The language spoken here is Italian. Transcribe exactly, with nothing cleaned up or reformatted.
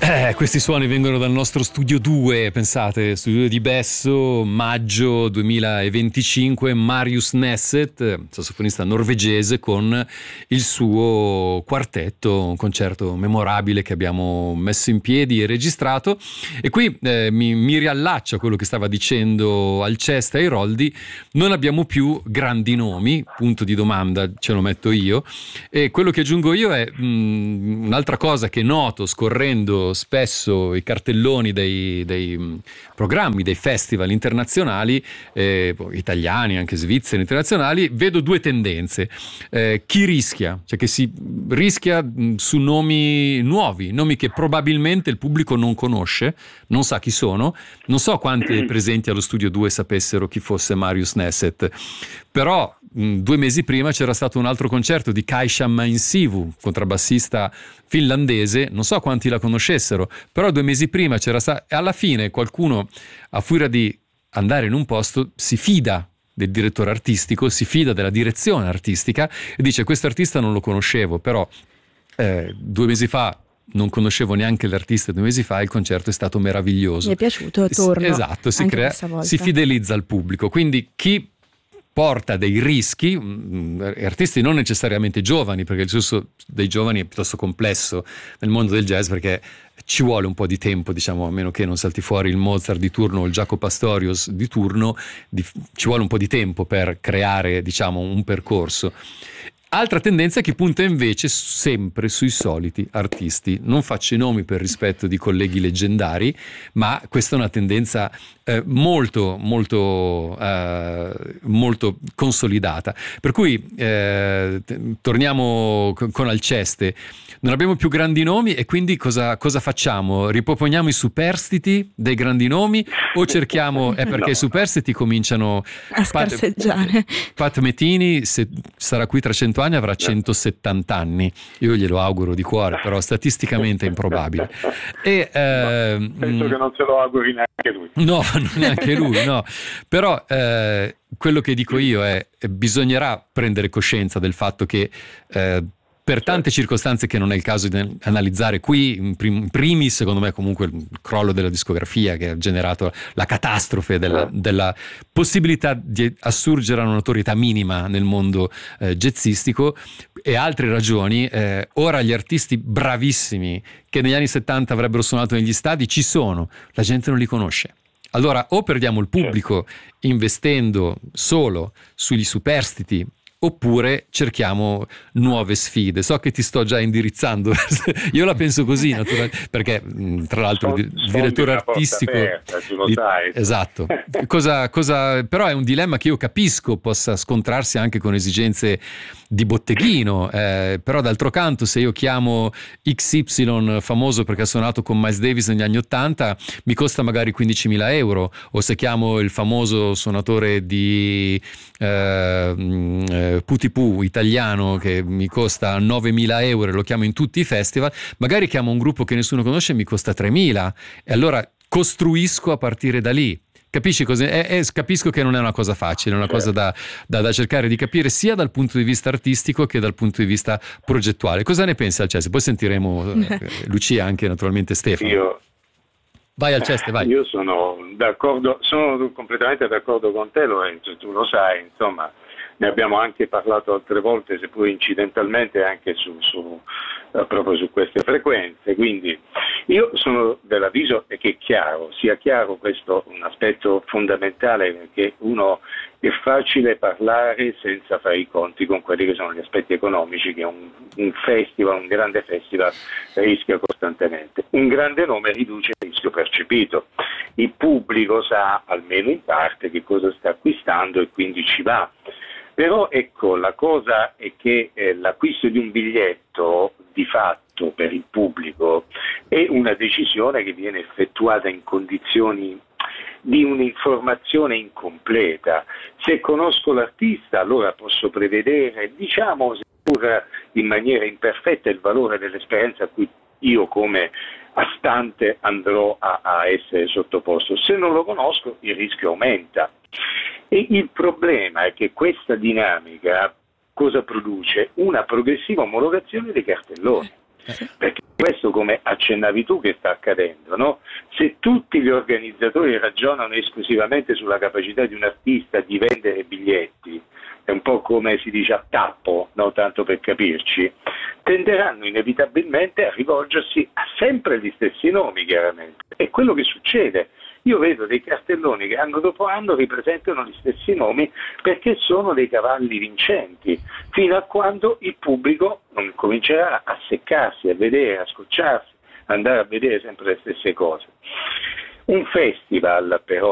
Eh, questi suoni vengono dal nostro studio due, pensate, studio di Besso, maggio duemilaventicinque, Marius Neset, sassofonista norvegese con il suo quartetto, un concerto memorabile che abbiamo messo in piedi e registrato. E qui eh, mi, mi riallaccio a quello che stava dicendo Alcesta e Roldi, non abbiamo più grandi nomi, punto di domanda, ce lo metto io, e quello che aggiungo io è mh, un'altra cosa che noto scorrendo spesso i cartelloni dei, dei programmi, dei festival internazionali, eh, italiani, anche svizzeri, internazionali, vedo due tendenze. Eh, chi rischia, cioè che si rischia mh, su nomi nuovi, nomi che probabilmente il pubblico non conosce, non sa chi sono, non so quanti presenti allo studio due sapessero chi fosse Marius Neset, però mh, due mesi prima c'era stato un altro concerto di Kaisa Mainsivu, contrabbassista finlandese, non so quanti la conoscessero, però due mesi prima c'era stato, e alla fine qualcuno, a furia di andare in un posto, si fida del direttore artistico, si fida della direzione artistica e dice: questo artista non lo conoscevo, però eh, due mesi fa non conoscevo neanche l'artista, due mesi fa il concerto è stato meraviglioso. Mi è piaciuto, torno. Esatto, si, crea, si fidelizza al pubblico, quindi chi porta dei rischi, mh, artisti non necessariamente giovani, perché il discorso dei giovani è piuttosto complesso nel mondo del jazz, perché ci vuole un po' di tempo, diciamo, a meno che non salti fuori il Mozart di turno o il Jaco Pastorius di turno, di, ci vuole un po' di tempo per creare, diciamo, un percorso. Altra tendenza che punta invece sempre sui soliti artisti. Non faccio i nomi per rispetto di colleghi leggendari, ma questa è una tendenza eh, molto, molto, eh, molto consolidata. Per cui eh, t- torniamo con, con Alceste. Non abbiamo più grandi nomi e quindi cosa, cosa facciamo? Riproponiamo i superstiti dei grandi nomi o cerchiamo... È perché no. I superstiti cominciano a scarseggiare. Pat, Pat Metini, se sarà qui tra cento anni, avrà centosettanta anni. Io glielo auguro di cuore, però statisticamente è improbabile. E, eh, no, penso mh, che non se lo auguri neanche lui. No, neanche lui, no. Però eh, quello che dico io è bisognerà prendere coscienza del fatto che eh, per tante circostanze che non è il caso di analizzare qui, in prim- primis secondo me comunque il crollo della discografia che ha generato la catastrofe della, della possibilità di assurgere a una notorietà minima nel mondo eh, jazzistico, e altre ragioni. Eh, ora gli artisti bravissimi che negli anni settanta avrebbero suonato negli stadi ci sono, la gente non li conosce. Allora o perdiamo il pubblico investendo solo sugli superstiti, oppure cerchiamo nuove sfide. So che ti sto già indirizzando, io la penso così, naturalmente, perché tra l'altro il direttore artistico aperta, tu lo sai. Esatto. Cosa, cosa, però è un dilemma che io capisco possa scontrarsi anche con esigenze di botteghino, eh, però d'altro canto se io chiamo X Y famoso perché ha suonato con Miles Davis negli anni ottanta, mi costa magari quindicimila euro, o se chiamo il famoso suonatore di eh, eh, Putipu italiano che mi costa novemila euro e lo chiamo in tutti i festival, magari chiamo un gruppo che nessuno conosce e mi costa tremila, e allora costruisco a partire da lì. Capisci cosa? Eh, eh, capisco che non è una cosa facile, è una cosa da, da, da cercare di capire sia dal punto di vista artistico che dal punto di vista progettuale. Cosa ne pensi Alceste? Poi sentiremo eh, Lucia, anche naturalmente Stefano. Io, vai Alceste, vai. Io sono d'accordo, sono completamente d'accordo con te, lo, tu lo sai, insomma, ne abbiamo anche parlato altre volte, seppur incidentalmente, anche su, su, uh, proprio su queste frequenze. Quindi io sono dell'avviso che è chiaro, sia chiaro questo un aspetto fondamentale, perché uno è facile parlare senza fare i conti con quelli che sono gli aspetti economici che un, un festival, un grande festival rischia costantemente. Un grande nome riduce il rischio percepito. Il pubblico sa, almeno in parte, che cosa sta acquistando e quindi ci va. Però ecco, la cosa è che eh, l'acquisto di un biglietto di fatto per il pubblico è una decisione che viene effettuata in condizioni di un'informazione incompleta. Se conosco l'artista, allora posso prevedere, diciamo seppur in maniera imperfetta, il valore dell'esperienza a cui io come astante andrò a, a essere sottoposto. Se non lo conosco, il rischio aumenta. E il problema è che questa dinamica cosa produce? Una progressiva omologazione dei cartelloni. Perché questo come accennavi tu che sta accadendo, no? Se tutti gli organizzatori ragionano esclusivamente sulla capacità di un artista di vendere biglietti, è un po' come si dice a tappo, no? Tanto per capirci, tenderanno inevitabilmente a rivolgersi a sempre gli stessi nomi, chiaramente. È quello che succede. Io vedo dei cartelloni che anno dopo anno ripresentano gli stessi nomi perché sono dei cavalli vincenti, fino a quando il pubblico non comincerà a seccarsi, a vedere, a scocciarsi, andare a vedere sempre le stesse cose. Un festival però